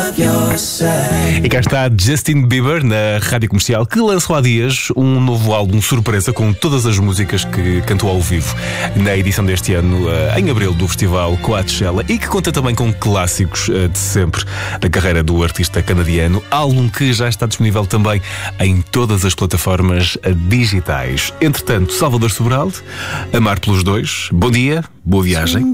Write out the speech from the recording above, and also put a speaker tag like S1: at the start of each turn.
S1: E cá está Justin Bieber na Rádio Comercial, que lançou há dias um novo álbum surpresa com todas as músicas que cantou ao vivo na edição deste ano, em abril, do festival Coachella, e que conta também com clássicos de sempre da carreira do artista canadiano, álbum que já está disponível também em todas as plataformas digitais. Entretanto, Salvador Sobral, Amar pelos Dois, bom dia, boa viagem.